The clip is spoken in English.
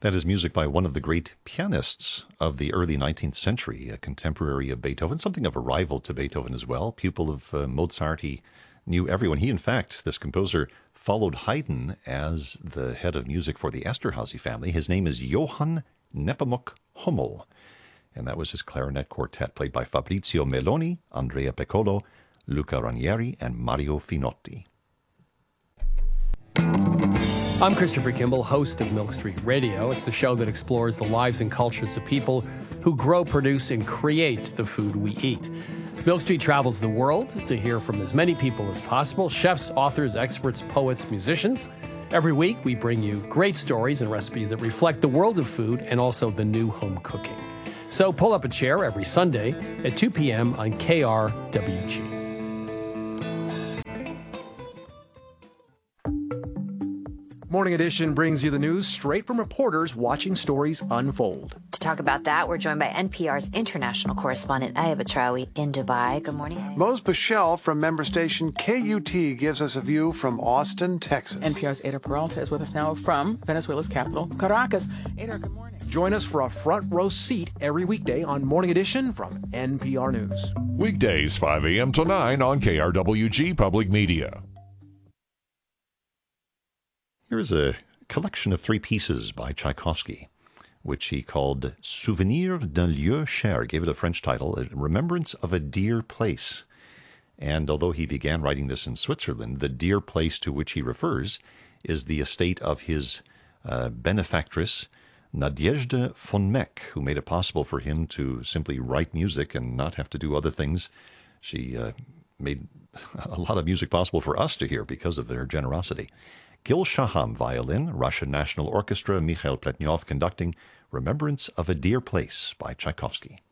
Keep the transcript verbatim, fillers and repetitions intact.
That is music by one of the great pianists of the early nineteenth century, a contemporary of Beethoven, something of a rival to Beethoven as well, pupil of uh, Mozart. He knew everyone. He, in fact, this composer, followed Haydn as the head of music for the Esterhazy family. His name is Johann Nepomuk Hummel, and that was his clarinet quartet, played by Fabrizio Meloni, Andrea Piccolo, Luca Ranieri, and Mario Finotti. I'm Christopher Kimball, host of Milk Street Radio. It's the show that explores the lives and cultures of people who grow, produce, and create the food we eat. Milk Street travels the world to hear from as many people as possible, chefs, authors, experts, poets, musicians. Every week, we bring you great stories and recipes that reflect the world of food and also the new home cooking. So pull up a chair every Sunday at two p.m. on K R W G. Morning Edition brings you the news straight from reporters watching stories unfold. To talk about that, we're joined by N P R's international correspondent, Aya Batrawi, in Dubai. Good morning, Aya. Mose Bichelle from member station K U T gives us a view from Austin, Texas. N P R's Ada Peralta is with us now from Venezuela's capital, Caracas. Ada, good morning. Join us for a front row seat every weekday on Morning Edition from N P R News. Weekdays, five a.m. to nine on K R W G Public Media. Here is a collection of three pieces by Tchaikovsky, which he called Souvenir d'un lieu cher, gave it a French title, a Remembrance of a Dear Place. And although he began writing this in Switzerland, the dear place to which he refers is the estate of his uh, benefactress, Nadezhda von Meck, who made it possible for him to simply write music and not have to do other things. She uh, made a lot of music possible for us to hear because of their generosity. Gil Shaham, violin, Russian National Orchestra, Mikhail Pletnyov conducting, Remembrance of a Dear Place by Tchaikovsky.